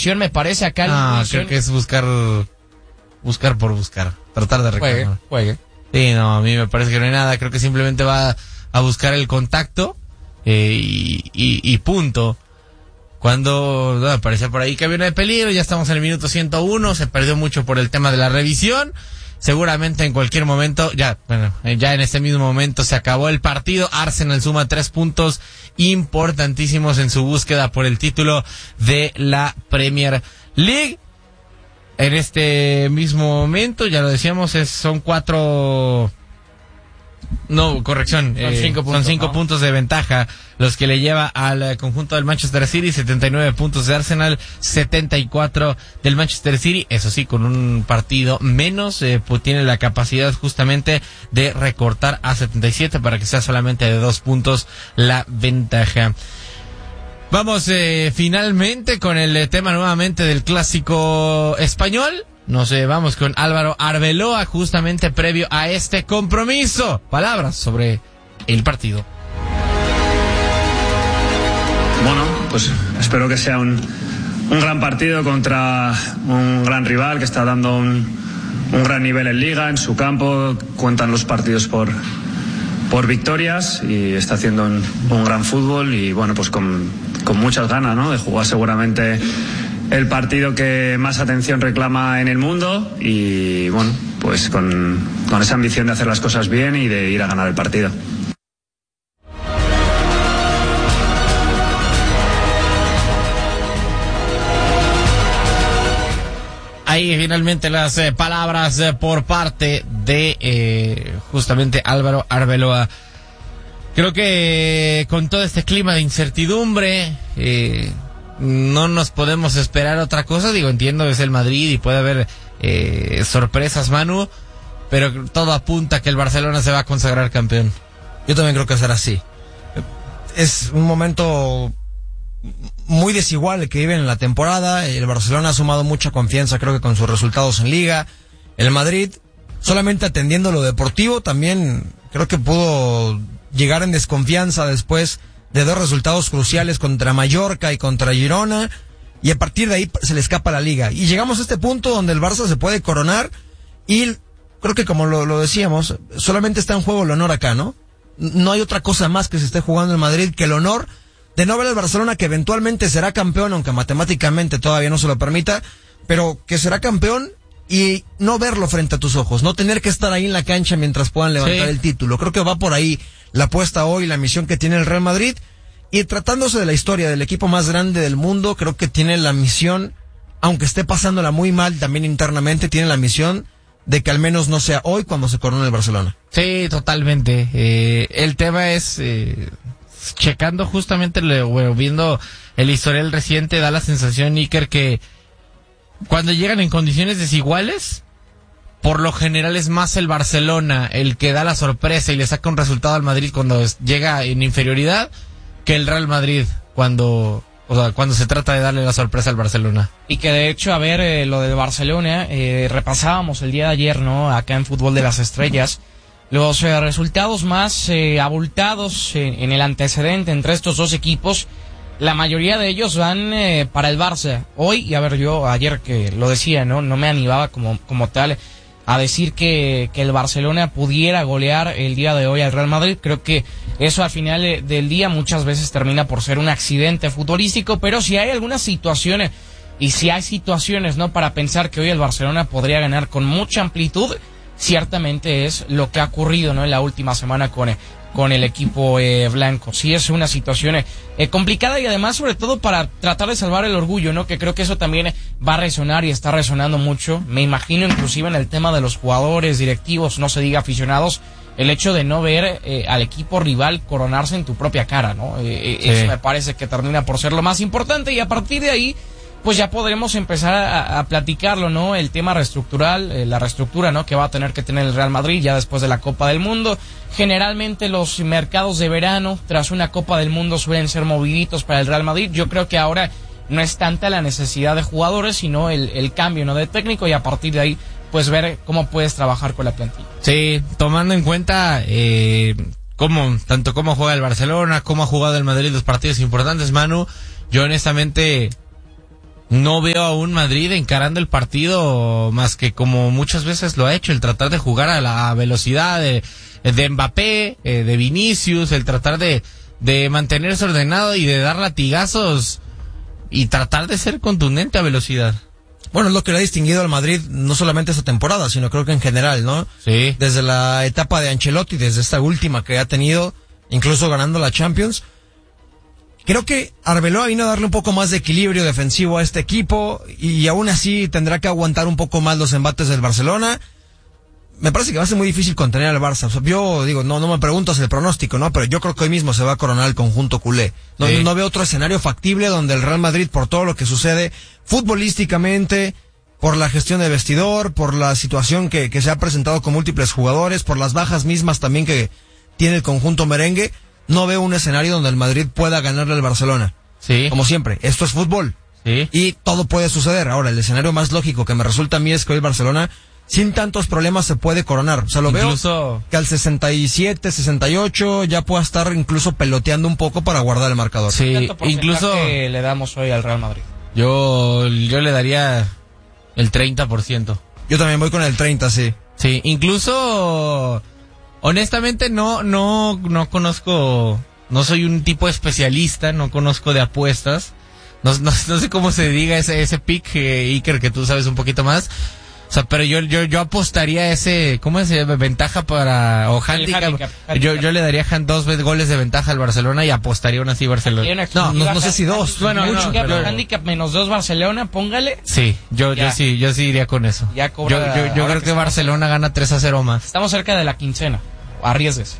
alineación, me parece acá. Creo que es buscar por buscar, tratar de reclamar. Juegue. Sí, no, a mí me parece que no hay nada, creo que simplemente va a buscar el contacto y punto. Cuando parecía por ahí que había una de peligro, ya estamos en el minuto 101, se perdió mucho por el tema de la revisión. Seguramente en cualquier momento, ya en este mismo momento se acabó el partido. Arsenal suma 3 puntos importantísimos en su búsqueda por el título de la Premier League. En este mismo momento, ya lo decíamos, son 4... No, corrección. Son 5 puntos de ventaja los que le lleva al conjunto del Manchester City, 79 puntos de Arsenal, 74 del Manchester City. Eso sí, con un partido menos, pues tiene la capacidad justamente de recortar a 77 para que sea solamente de 2 puntos la ventaja. Vamos finalmente con el tema nuevamente del clásico español. Nos vamos con Álvaro Arbeloa justamente previo a este compromiso. Palabras sobre el partido. Bueno, pues espero que sea un gran partido contra un gran rival que está dando un gran nivel en Liga, en su campo. Cuentan los partidos por victorias y está haciendo un gran fútbol y bueno, pues con muchas ganas, ¿no?, de jugar seguramente el partido que más atención reclama en el mundo y bueno, pues con esa ambición de hacer las cosas bien y de ir a ganar el partido. Ahí finalmente las palabras por parte de justamente Álvaro Arbeloa. Creo que con todo este clima de incertidumbre no nos podemos esperar otra cosa. Digo, entiendo que es el Madrid y puede haber sorpresas, Manu, pero todo apunta a que el Barcelona se va a consagrar campeón. Yo también creo que será así. Es un momento muy desigual el que viven en la temporada. El Barcelona ha sumado mucha confianza, creo que con sus resultados en Liga. El Madrid, solamente atendiendo lo deportivo, también creo que pudo llegar en desconfianza después de 2 resultados cruciales contra Mallorca y contra Girona, y a partir de ahí se le escapa la Liga. Y llegamos a este punto donde el Barça se puede coronar, y creo que como lo decíamos, solamente está en juego el honor acá, ¿no? No hay otra cosa más que se esté jugando en Madrid que el honor de no ver al Barcelona, que eventualmente será campeón, aunque matemáticamente todavía no se lo permita, pero que será campeón, y no verlo frente a tus ojos, no tener que estar ahí en la cancha mientras puedan levantar el título. Creo que va por ahí la apuesta hoy, la misión que tiene el Real Madrid, y tratándose de la historia del equipo más grande del mundo, creo que tiene la misión, aunque esté pasándola muy mal también internamente, tiene la misión de que al menos no sea hoy cuando se corone el Barcelona. Sí, totalmente. El tema es, checando justamente, viendo el historial reciente, da la sensación, Iker, que cuando llegan en condiciones desiguales, por lo general es más el Barcelona el que da la sorpresa y le saca un resultado al Madrid cuando llega en inferioridad, que el Real Madrid cuando se trata de darle la sorpresa al Barcelona. Y que de hecho, a ver, lo del Barcelona, repasábamos el día de ayer, ¿no?, acá en Fútbol de las Estrellas, los resultados más abultados en el antecedente entre estos dos equipos. La mayoría de ellos van para el Barça. Hoy, y a ver, yo ayer que lo decía, no me animaba como tal a decir que el Barcelona pudiera golear el día de hoy al Real Madrid. Creo que eso al final del día muchas veces termina por ser un accidente futbolístico, pero si hay algunas situaciones, y si hay situaciones, ¿no?, para pensar que hoy el Barcelona podría ganar con mucha amplitud, ciertamente es lo que ha ocurrido, ¿no?, en la última semana con el equipo blanco. Sí es una situación complicada, y además sobre todo para tratar de salvar el orgullo, ¿no?, que creo que eso también va a resonar y está resonando mucho. Me imagino inclusive en el tema de los jugadores, directivos, no se diga aficionados, el hecho de no ver al equipo rival coronarse en tu propia cara, ¿no? Eso me parece que termina por ser lo más importante, y a partir de ahí pues ya podremos empezar a platicarlo, ¿no? El tema reestructural, la reestructura, ¿no?, que va a tener que tener el Real Madrid ya después de la Copa del Mundo. Generalmente los mercados de verano tras una Copa del Mundo suelen ser moviditos para el Real Madrid. Yo creo que ahora no es tanta la necesidad de jugadores, sino el cambio, ¿no?, de técnico, y a partir de ahí pues ver cómo puedes trabajar con la plantilla. Sí, tomando en cuenta tanto cómo juega el Barcelona, cómo ha jugado el Madrid los partidos importantes, Manu, yo honestamente no veo a un Madrid encarando el partido más que como muchas veces lo ha hecho, el tratar de jugar a la velocidad de Mbappé, de Vinicius, el tratar de mantenerse ordenado y de dar latigazos y tratar de ser contundente a velocidad. Bueno, es lo que le ha distinguido al Madrid, no solamente esta temporada, sino creo que en general, ¿no? Sí. Desde la etapa de Ancelotti, desde esta última que ha tenido, incluso ganando la Champions. Creo que Arbeloa vino a darle un poco más de equilibrio defensivo a este equipo y aún así tendrá que aguantar un poco más los embates del Barcelona. Me parece que va a ser muy difícil contener al Barça. O sea, yo digo, no me preguntas el pronóstico, ¿no? Pero yo creo que hoy mismo se va a coronar el conjunto culé. No veo otro escenario factible donde el Real Madrid, por todo lo que sucede futbolísticamente, por la gestión de vestidor, por la situación que se ha presentado con múltiples jugadores, por las bajas mismas también que tiene el conjunto merengue, no veo un escenario donde el Madrid pueda ganarle al Barcelona. Sí. Como siempre, esto es fútbol. Sí. Y todo puede suceder. Ahora, el escenario más lógico que me resulta a mí es que hoy el Barcelona, sin tantos problemas, se puede coronar. O sea, lo veo que al 67, 68 ya pueda estar incluso peloteando un poco para guardar el marcador. Sí, incluso le damos hoy al Real Madrid. Yo le daría el 30%. Yo también voy con el 30, sí. Sí, incluso honestamente no conozco, no soy un tipo especialista, no conozco de apuestas. No sé cómo se diga ese pick, Iker, que tú sabes un poquito más. O sea, pero yo apostaría ese, ¿cómo es? Ventaja para, o handicap. Yo le daría 2 goles de ventaja al Barcelona y apostaría aún así Barcelona. No sé si 2. Bueno, handicap, handicap -2 Barcelona, póngale. Sí, yo sí iría con eso. Ya cobra, yo creo que Barcelona gana 3-0 más. Estamos cerca de la quincena. Arriesgues.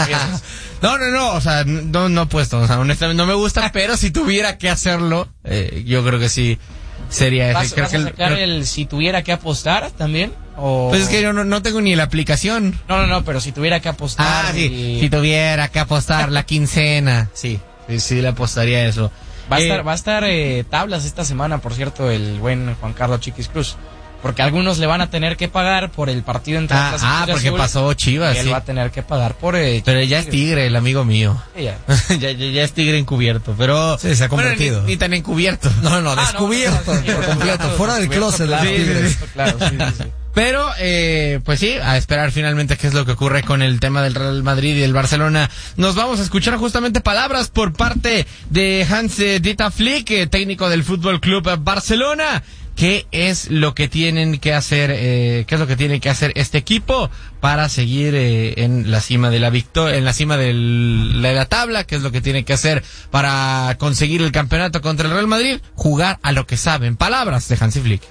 No, o sea, no apuesto, o sea, honestamente no me gusta, pero si tuviera que hacerlo, yo creo que sí sería ese. ¿Vas a sacar el si tuviera que apostar también? ¿O? Pues es que yo no tengo ni la aplicación. No, pero si tuviera que apostar. Sí, si tuviera que apostar la quincena, sí le apostaría a eso. Va a estar tablas esta semana, por cierto, el buen Juan Carlos Chiquis Cruz. Porque algunos le van a tener que pagar por el partido entre Atlas y Cruz porque Azul, pasó Chivas. Y él va a tener que pagar por... pero ya es Tigre, el amigo mío. Sí, ya es Tigre encubierto, pero... Sí, se ha convertido. Ni tan encubierto. No, descubierto por completo, fuera del closet. Claro, sí. Pero, pues sí, a esperar finalmente qué es lo que ocurre con el tema del Real Madrid y el Barcelona. Nos vamos a escuchar justamente palabras por parte de Hans-Dieter Flick, técnico del Fútbol Club Barcelona. ¿Qué es lo que tienen que hacer? ¿Qué es lo que tiene que hacer este equipo para seguir en la cima de la victoria, en la cima de la tabla? ¿Qué es lo que tiene que hacer para conseguir el campeonato contra el Real Madrid? Jugar a lo que saben. Palabras de Hansi Flick.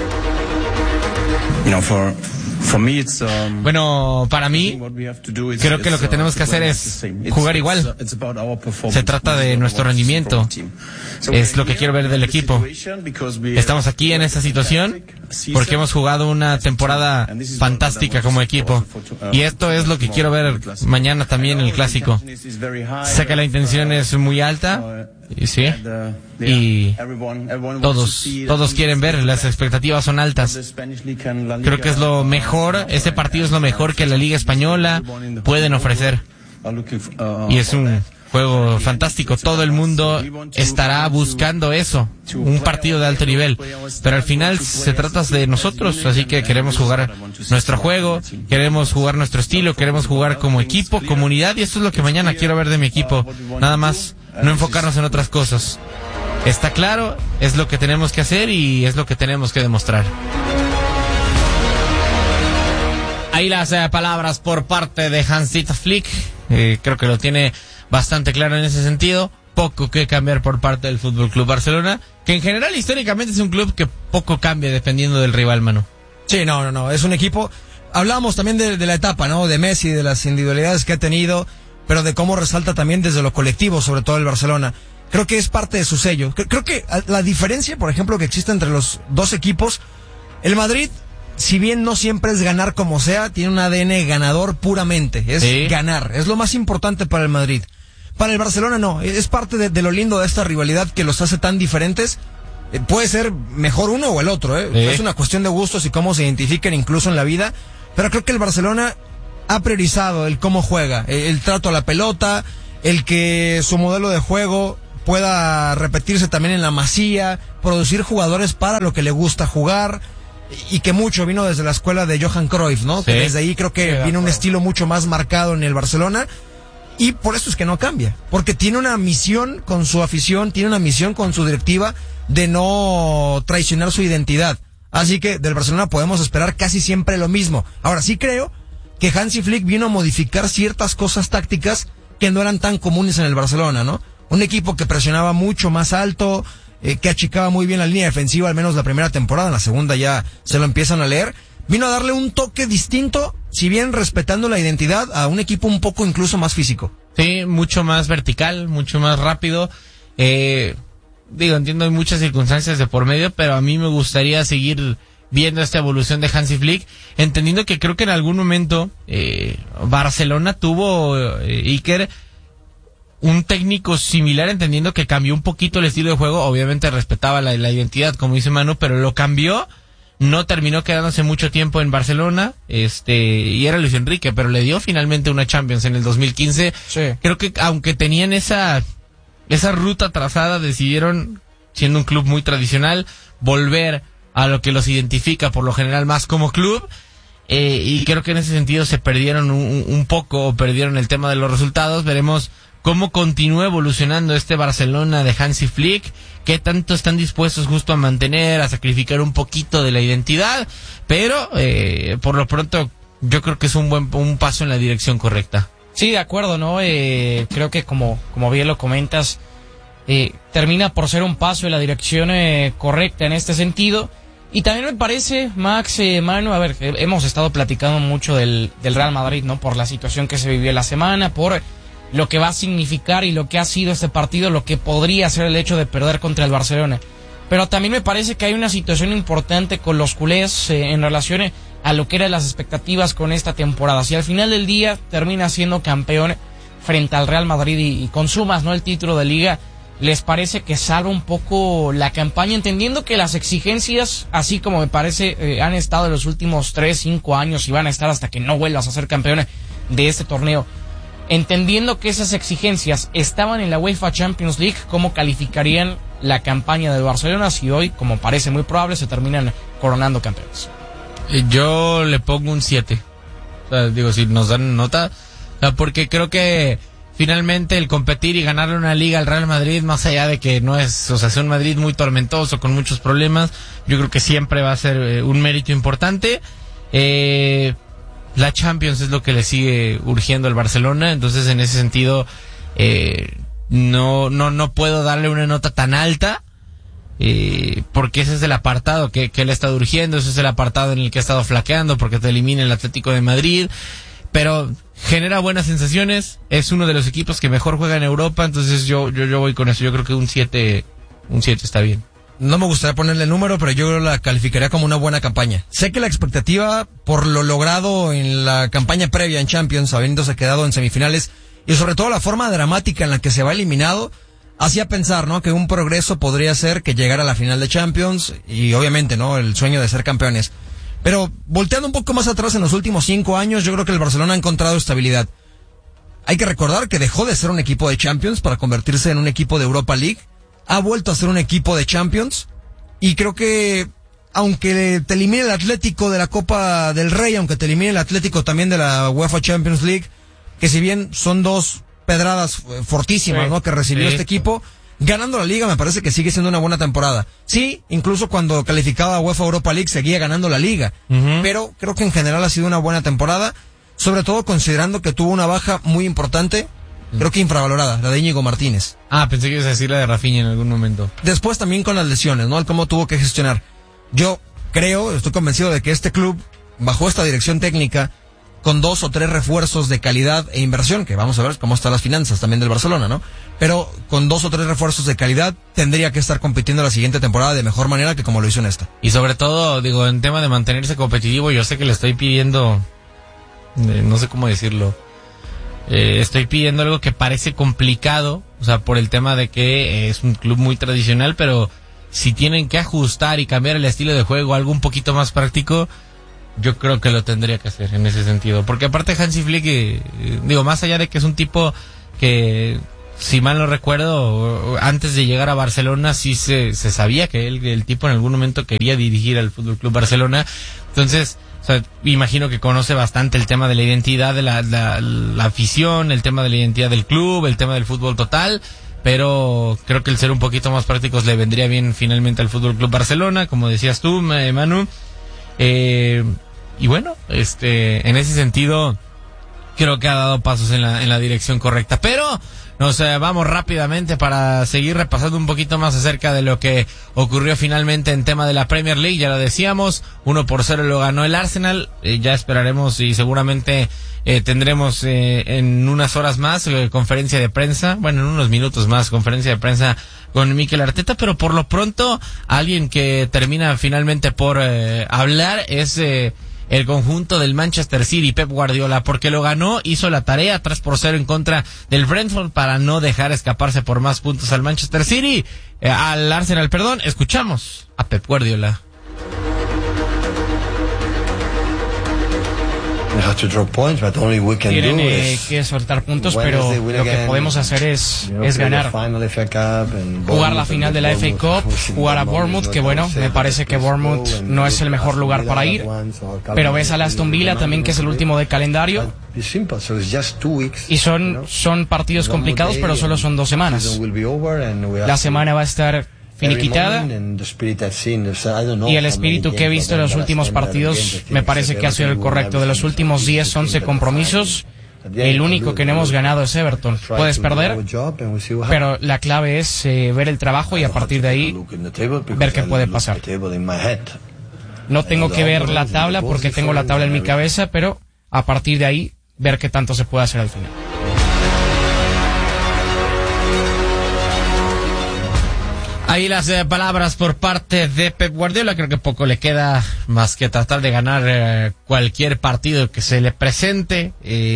Bueno, para mí, creo que lo que tenemos que hacer es jugar igual. Se trata de nuestro rendimiento. Es lo que quiero ver del equipo. Estamos aquí en esta situación porque hemos jugado una temporada fantástica como equipo. Y esto es lo que quiero ver mañana también en el Clásico. Sé que la intención es muy alta. Sí. Y todos quieren ver, las expectativas son altas. Creo que es lo mejor, este partido es lo mejor que la Liga Española pueden ofrecer. Y es un juego fantástico, todo el mundo estará buscando eso, un partido de alto nivel, pero al final se trata de nosotros, así que queremos jugar nuestro juego, queremos jugar nuestro estilo, queremos jugar como equipo, comunidad, y esto es lo que mañana quiero ver de mi equipo, nada más, no enfocarnos en otras cosas. Está claro, es lo que tenemos que hacer y es lo que tenemos que demostrar. Ahí las palabras por parte de Hans-Dieter Flick, creo que lo tiene bastante claro en ese sentido. Poco que cambiar por parte del Fútbol Club Barcelona, que en general históricamente es un club que poco cambia dependiendo del rival, Manu. Sí, no, es un equipo. Hablamos también de la etapa, ¿no? De Messi, de las individualidades que ha tenido, pero de cómo resalta también desde lo colectivo, sobre todo el Barcelona. Creo que es parte de su sello. Creo que la diferencia, por ejemplo, que existe entre los dos equipos, el Madrid, si bien no siempre es ganar como sea, tiene un ADN ganador puramente. Es ganar. Es lo más importante para el Madrid. Para el Barcelona no. Es parte de lo lindo de esta rivalidad que los hace tan diferentes. Puede ser mejor uno o el otro, Es una cuestión de gustos y cómo se identifiquen incluso en la vida. Pero creo que el Barcelona ha priorizado el cómo juega, el trato a la pelota, el que su modelo de juego pueda repetirse también en la Masía, producir jugadores para lo que le gusta jugar, y que mucho vino desde la escuela de Johan Cruyff, ¿no? Sí. Que desde ahí creo que viene un estilo mucho más marcado en el Barcelona, y por eso es que no cambia, porque tiene una misión con su afición, tiene una misión con su directiva de no traicionar su identidad. Así que del Barcelona podemos esperar casi siempre lo mismo. Ahora sí creo que Hansi Flick vino a modificar ciertas cosas tácticas que no eran tan comunes en el Barcelona, ¿no? Un equipo que presionaba mucho más alto, que achicaba muy bien la línea defensiva, al menos la primera temporada, en la segunda ya se lo empiezan a leer. Vino a darle un toque distinto, si bien respetando la identidad, a un equipo un poco incluso más físico. Sí, mucho más vertical, mucho más rápido. Entiendo hay muchas circunstancias de por medio, pero a mí me gustaría seguir viendo esta evolución de Hansi Flick, entendiendo que creo que en algún momento Barcelona tuvo, Iker, un técnico similar, entendiendo que cambió un poquito el estilo de juego. Obviamente respetaba la identidad, como dice Manu, pero lo cambió. No terminó quedándose mucho tiempo en Barcelona, y era Luis Enrique, pero le dio finalmente una Champions en el 2015. Sí. Creo que aunque tenían esa ruta trazada, decidieron, siendo un club muy tradicional, volver a lo que los identifica por lo general más como club, y creo que en ese sentido se perdieron un poco, o perdieron el tema de los resultados. Veremos cómo continúa evolucionando este Barcelona de Hansi Flick, qué tanto están dispuestos justo a mantener, a sacrificar un poquito de la identidad, pero por lo pronto yo creo que es un paso en la dirección correcta. Sí, de acuerdo, ¿no? Creo que como bien lo comentas, termina por ser un paso en la dirección correcta en este sentido. Y también me parece, Max, Manu, a ver, hemos estado platicando mucho del Real Madrid, ¿no? Por la situación que se vivió la semana, por lo que va a significar y lo que ha sido este partido, lo que podría ser el hecho de perder contra el Barcelona. Pero también me parece que hay una situación importante con los culés en relación a lo que eran las expectativas con esta temporada. Si al final del día termina siendo campeón frente al Real Madrid y consumas, ¿no?, el título de Liga, ¿les parece que salva un poco la campaña? Entendiendo que las exigencias, así como me parece, han estado en los últimos 3-5 años y van a estar hasta que no vuelvas a ser campeón de este torneo. Entendiendo que esas exigencias estaban en la UEFA Champions League, ¿cómo calificarían la campaña del Barcelona si hoy, como parece muy probable, se terminan coronando campeones? Yo le pongo un 7. O sea, digo, si nos dan nota, porque creo que finalmente el competir y ganarle una liga al Real Madrid, más allá de que no es, o sea, es un Madrid muy tormentoso, con muchos problemas, yo creo que siempre va a ser un mérito importante. La Champions es lo que le sigue urgiendo al Barcelona, entonces en ese sentido no puedo darle una nota tan alta, porque ese es el apartado que él ha estado urgiendo, ese es el apartado en el que ha estado flaqueando, porque te elimina el Atlético de Madrid, pero genera buenas sensaciones, es uno de los equipos que mejor juega en Europa, entonces yo voy con eso. Yo creo que un 7 está bien. No me gustaría ponerle el número, pero yo la calificaría como una buena campaña. Sé que la expectativa por lo logrado en la campaña previa en Champions, habiéndose quedado en semifinales, y sobre todo la forma dramática en la que se va eliminado, hacía pensar, ¿no?, que un progreso podría ser que llegara a la final de Champions, y obviamente, ¿no?, el sueño de ser campeones. Pero volteando un poco más atrás en los últimos 5 años, yo creo que el Barcelona ha encontrado estabilidad. Hay que recordar que dejó de ser un equipo de Champions para convertirse en un equipo de Europa League. Ha vuelto a ser un equipo de Champions, y creo que aunque te elimine el Atlético de la Copa del Rey, aunque te elimine el Atlético también de la UEFA Champions League, que si bien son dos pedradas fortísimas, sí, ¿no?, que recibió este equipo, ganando la Liga me parece que sigue siendo una buena temporada. Sí, incluso cuando calificaba a UEFA Europa League seguía ganando la Liga, pero creo que en general ha sido una buena temporada, sobre todo considerando que tuvo una baja muy importante, creo que infravalorada, la de Íñigo Martínez. Pensé que ibas a decir la de Rafinha en algún momento. Después también con las lesiones, ¿no?, el cómo tuvo que gestionar. Yo estoy convencido de que este club, bajo esta dirección técnica, con 2 o 3 refuerzos de calidad e inversión, que vamos a ver cómo están las finanzas también del Barcelona, ¿no?, pero con 2 o 3 refuerzos de calidad, tendría que estar compitiendo la siguiente temporada de mejor manera que como lo hizo en esta. Y sobre todo, digo, en tema de mantenerse competitivo, yo sé que le estoy pidiendo, no sé cómo decirlo, estoy pidiendo algo que parece complicado, o sea, por el tema de que es un club muy tradicional, pero si tienen que ajustar y cambiar el estilo de juego a algo un poquito más práctico, yo creo que lo tendría que hacer en ese sentido. Porque aparte Hansi Flick, digo, más allá de que es un tipo que si mal no recuerdo, antes de llegar a Barcelona sí se sabía que el tipo en algún momento quería dirigir al Fútbol Club Barcelona. Entonces, o sea, imagino que conoce bastante el tema de la identidad de la afición, el tema de la identidad del club, el tema del fútbol total, pero creo que el ser un poquito más prácticos le vendría bien finalmente al Fútbol Club Barcelona, como decías tú, Manu. Y bueno, en ese sentido creo que ha dado pasos en la dirección correcta, pero nos vamos rápidamente para seguir repasando un poquito más acerca de lo que ocurrió finalmente en tema de la Premier League. Ya lo decíamos, 1-0 lo ganó el Arsenal. Ya esperaremos y seguramente tendremos en unas horas más conferencia de prensa, bueno, en unos minutos más conferencia de prensa con Mikel Arteta, pero por lo pronto alguien que termina finalmente por hablar es el conjunto del Manchester City, Pep Guardiola, porque lo ganó, hizo la tarea 3-0 en contra del Brentford para no dejar escaparse por más puntos al Manchester City, al Arsenal, perdón. Escuchamos a Pep Guardiola. Tienen que soltar puntos, pero lo que podemos hacer es ganar. Jugar la final de la FA Cup, jugar a Bournemouth, que bueno, me parece que Bournemouth no es el mejor lugar para ir, pero ves a Aston Villa también, que es el último de calendario, y son partidos complicados, pero solo son 2 semanas. La semana va a estar finiquitada, y el espíritu que he visto en los últimos partidos me parece que ha sido el correcto. De los últimos 10-11 compromisos, el único que no hemos ganado es Everton. Puedes perder, pero la clave es ver el trabajo y a partir de ahí ver qué puede pasar. No tengo que ver la tabla porque tengo la tabla en mi cabeza, pero a partir de ahí ver qué tanto se puede hacer al final. Ahí las palabras por parte de Pep Guardiola. Creo que poco le queda más que tratar de ganar cualquier partido que se le presente.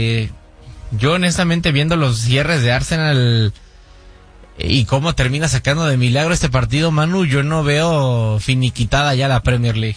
Yo honestamente, viendo los cierres de Arsenal y cómo termina sacando de milagro este partido, Manu, yo no veo finiquitada ya la Premier League.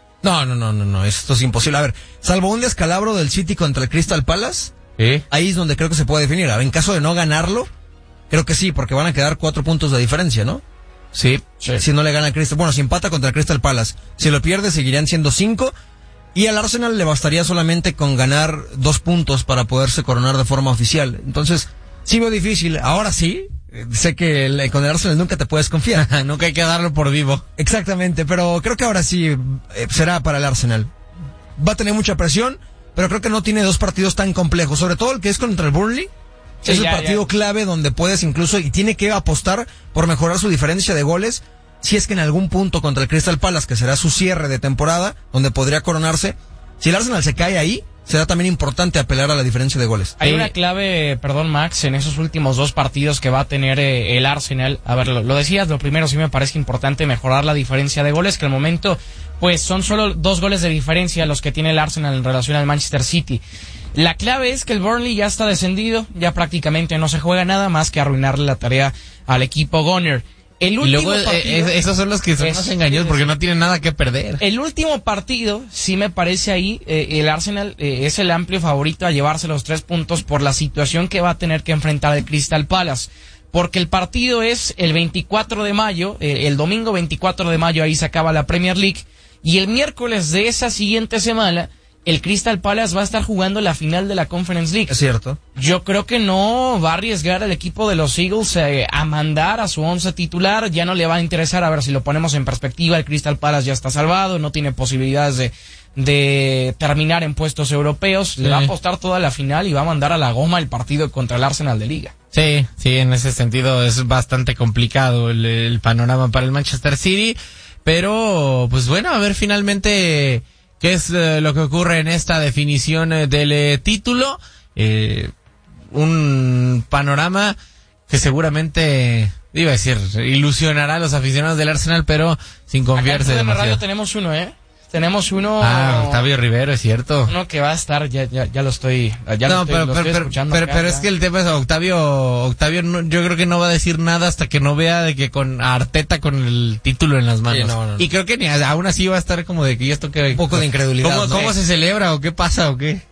No, esto es imposible. A ver, salvo un descalabro del City contra el Crystal Palace, ahí es donde creo que se puede definir. A ver, en caso de no ganarlo, creo que sí, porque van a quedar 4 puntos de diferencia, ¿no? Sí. Si no le gana al Crystal, bueno, si empata contra el Crystal Palace, si lo pierde seguirían siendo 5, y al Arsenal le bastaría solamente con ganar 2 puntos para poderse coronar de forma oficial. Entonces, sí veo difícil. Ahora sí, sé que con el Arsenal nunca te puedes confiar. Nunca hay que darlo por vivo. Exactamente, pero creo que ahora sí será para el Arsenal. Va a tener mucha presión, pero creo que no tiene 2 partidos tan complejos, sobre todo el que es contra el Burnley. Sí, es el partido clave donde puedes incluso, y tiene que apostar por mejorar su diferencia de goles, si es que en algún punto contra el Crystal Palace, que será su cierre de temporada, donde podría coronarse, si el Arsenal se cae ahí, será también importante apelar a la diferencia de goles. Hay una clave, perdón Max, en esos últimos 2 partidos que va a tener el Arsenal. A ver, lo decías, lo primero sí me parece importante mejorar la diferencia de goles, que al momento pues son solo 2 goles de diferencia los que tiene el Arsenal en relación al Manchester City. La clave es que el Burnley ya está descendido, ya prácticamente no se juega nada más que arruinarle la tarea al equipo Gunner. El último y luego partido, esos son los que son más engañosos porque no tienen nada que perder. El último partido, sí me parece ahí, el Arsenal es el amplio favorito a llevarse los 3 puntos por la situación que va a tener que enfrentar el Crystal Palace. Porque el partido es el 24 de mayo, el domingo 24 de mayo, ahí se acaba la Premier League, y el miércoles de esa siguiente semana el Crystal Palace va a estar jugando la final de la Conference League. Es cierto. Yo creo que no va a arriesgar el equipo de los Eagles a mandar a su 11 titular. Ya no le va a interesar. A ver, si lo ponemos en perspectiva, el Crystal Palace ya está salvado, no tiene posibilidades de terminar en puestos europeos. Le va a apostar toda la final y va a mandar a la goma el partido contra el Arsenal de Liga. Sí, en ese sentido es bastante complicado el panorama para el Manchester City. Pero, pues bueno, a ver finalmente qué es lo que ocurre en esta definición del título. Un panorama que seguramente, iba a decir, ilusionará a los aficionados del Arsenal, pero sin confiarse demasiado. En radio tenemos uno, Tenemos uno... Octavio Rivero, es cierto. Uno que va a estar, ya lo estoy escuchando. Pero es que el tema es Octavio yo creo que no va a decir nada hasta que no vea de que con Arteta con el título en las manos. Sí, no. Y creo que aún así va a estar como de que esto que... Un poco de incredulidad. ¿Cómo se celebra o qué pasa o qué?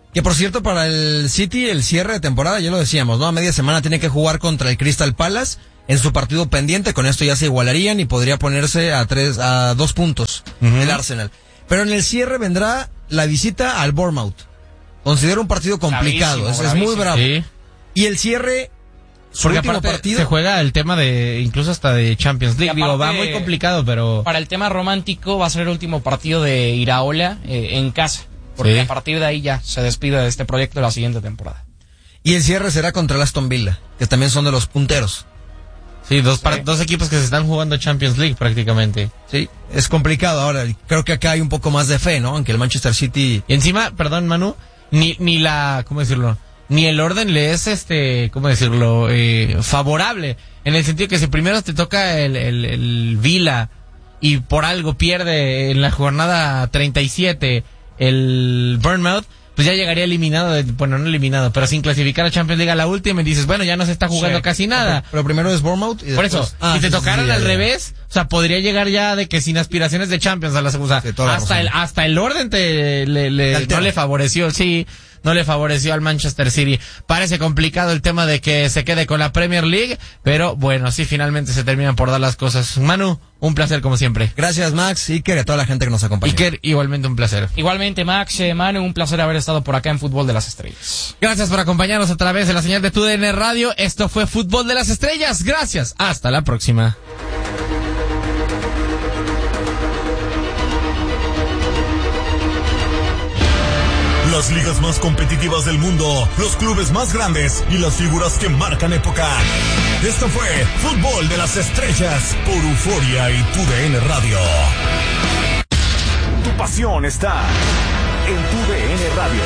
Que por cierto, para el City, el cierre de temporada, ya lo decíamos, ¿no? A media semana tiene que jugar contra el Crystal Palace en su partido pendiente. Con esto ya se igualarían y podría ponerse a 2 puntos el Arsenal. Pero en el cierre vendrá la visita al Bournemouth. Considero un partido complicado, bravísimo, es muy bravo. Sí. Y el cierre, su Porque último aparte partido, se juega el tema de, incluso hasta de Champions League. Y aparte, Digo, va muy complicado, pero... Para el tema romántico va a ser el último partido de Iraola en casa. Porque Sí. a partir de ahí ya se despide de este proyecto de la siguiente temporada. y el cierre será contra el Aston Villa, que también son de los punteros. Sí, dos equipos que se están jugando Champions League prácticamente. Sí, es complicado ahora. Creo que acá hay un poco más de fe, ¿no? Aunque el Manchester City... Y encima, perdón, Manu, ni la, ¿cómo decirlo? Ni el orden le es, ¿cómo decirlo? Favorable. En el sentido que si primero te toca el Villa y por algo pierde en la jornada 37 el Bournemouth, pues ya llegaría eliminado, bueno, no eliminado, pero sin clasificar a Champions League a la última y dices, bueno, ya no se está jugando casi nada. Pero primero es Bournemouth y Por después... eso, si te tocaran ya, al ya. revés, o sea, podría llegar ya de que sin aspiraciones de Champions a la segunda. Sí, toda la razón. Hasta el orden altera. no le favoreció, sí, no le favoreció al Manchester City. Parece complicado el tema de que se quede con la Premier League, pero bueno, sí, finalmente se terminan por dar las cosas. Manu, un placer como siempre. Gracias, Max, Iker, y a toda la gente que nos acompaña. Iker, igualmente un placer. Igualmente, Max, Manu, un placer haber estado por acá en Fútbol de las Estrellas. Gracias por acompañarnos a través de la señal de TUDN Radio. Esto fue Fútbol de las Estrellas. Gracias. Hasta la próxima. Las ligas más competitivas del mundo, los clubes más grandes y las figuras que marcan época. Esto fue Fútbol de las Estrellas por Euforia y TUDN Radio. Tu pasión está en TUDN Radio.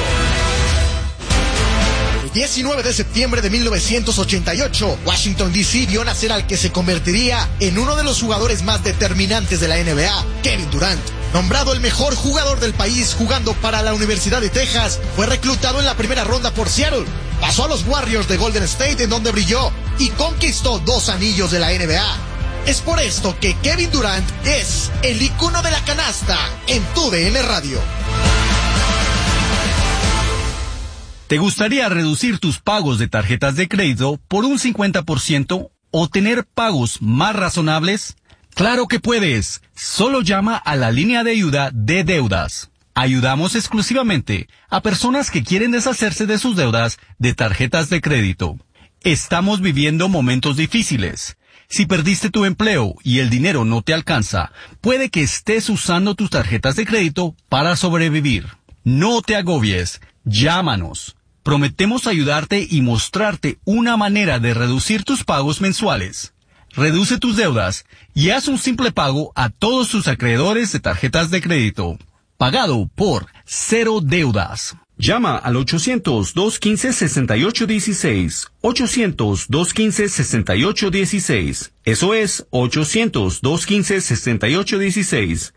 El 19 de septiembre de 1988, Washington D.C. vio nacer al que se convertiría en uno de los jugadores más determinantes de la NBA, Kevin Durant. Nombrado el mejor jugador del país jugando para la Universidad de Texas, fue reclutado en la primera ronda por Seattle. Pasó a los Warriors de Golden State, en donde brilló y conquistó 2 anillos de la NBA. Es por esto que Kevin Durant es el icono de la canasta en TUDN Radio. ¿Te gustaría reducir tus pagos de tarjetas de crédito por un 50% o tener pagos más razonables? ¡Claro que puedes! Solo llama a la línea de ayuda de deudas. Ayudamos exclusivamente a personas que quieren deshacerse de sus deudas de tarjetas de crédito. Estamos viviendo momentos difíciles. Si perdiste tu empleo y el dinero no te alcanza, puede que estés usando tus tarjetas de crédito para sobrevivir. No te agobies. Llámanos. Prometemos ayudarte y mostrarte una manera de reducir tus pagos mensuales. Reduce tus deudas y haz un simple pago a todos tus acreedores de tarjetas de crédito. Pagado por Cero Deudas. Llama al 800-215-6816. 800-215-6816. Eso es 800-215-6816.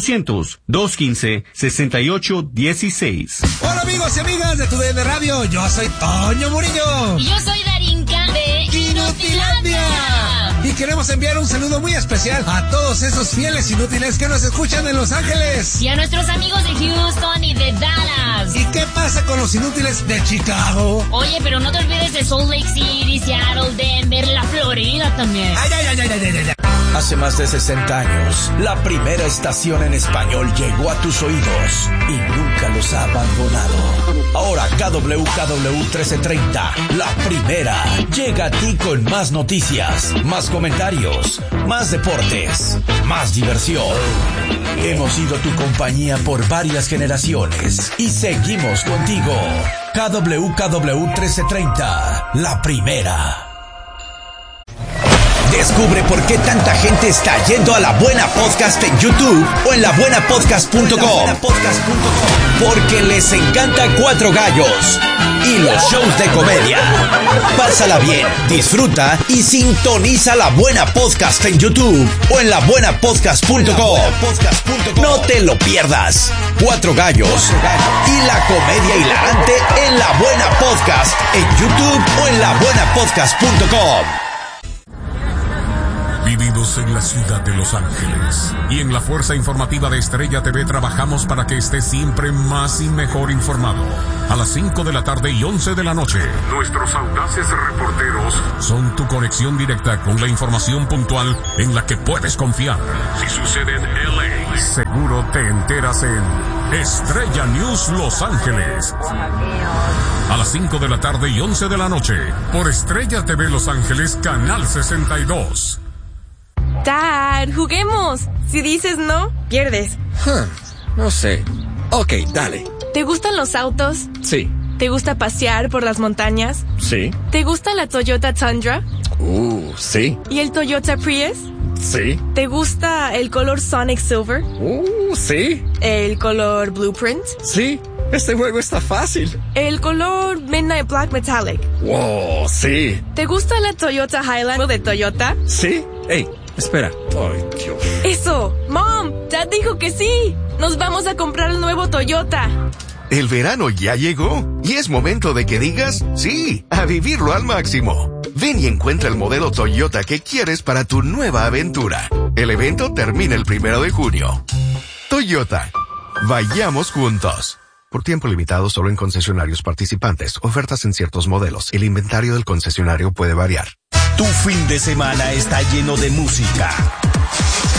800-215-6816. Hola amigos y amigas de TUDN Radio, yo soy Toño Murillo. Y yo soy Darinka de Inutilandia. Y queremos enviar un saludo muy especial a todos esos fieles inútiles que nos escuchan en Los Ángeles. Y a nuestros amigos de Houston y de Dallas. ¿Y qué pasa con los inútiles de Chicago? Oye, pero no te olvides de Salt Lake City, Seattle, Denver, la Florida también. Ay. Hace más de 60 años, la primera estación en español llegó a tus oídos y nunca los ha abandonado. Ahora KWKW 1330, la primera, llega a ti con más noticias, más comentarios, más deportes, más diversión. Hemos sido tu compañía por varias generaciones y seguimos contigo. KWKW 1330, la primera. Descubre por qué tanta gente está yendo a La Buena Podcast en YouTube o en labuenapodcast.com. Porque les encanta Cuatro Gallos y los shows de comedia. Pásala bien, disfruta y sintoniza La Buena Podcast en YouTube o en labuenapodcast.com. No te lo pierdas. Cuatro Gallos y la comedia hilarante en La Buena Podcast en YouTube o en labuenapodcast.com. Vivimos en la ciudad de Los Ángeles y en la Fuerza Informativa de Estrella TV trabajamos para que estés siempre más y mejor informado. A las 5 de la tarde y 11 de la noche, nuestros audaces reporteros son tu conexión directa con la información puntual en la que puedes confiar. Si sucede en LA, seguro te enteras en Estrella News Los Ángeles. A las 5 de la tarde y 11 de la noche, por Estrella TV Los Ángeles, Canal 62. Dad, juguemos. Si dices no, pierdes. No sé. Ok, dale. ¿Te gustan los autos? Sí. ¿Te gusta pasear por las montañas? Sí. ¿Te gusta la Toyota Tundra? Sí. ¿Y el Toyota Prius? Sí. ¿Te gusta el color Sonic Silver? Sí. ¿El color Blueprint? Sí. Este juego está fácil. ¿El color Midnight Black Metallic? Wow, sí. ¿Te gusta la Toyota Highlander de Toyota? Sí. Hey, espera. Ay, Dios. Eso. Mom, Dad dijo que sí. Nos vamos a comprar el nuevo Toyota. El verano ya llegó y es momento de que digas sí, a vivirlo al máximo. Ven y encuentra el modelo Toyota que quieres para tu nueva aventura. El evento termina el 1 de junio. Toyota. Vayamos juntos. Por tiempo limitado solo en concesionarios participantes. Ofertas en ciertos modelos. El inventario del concesionario puede variar. Tu fin de semana está lleno de música,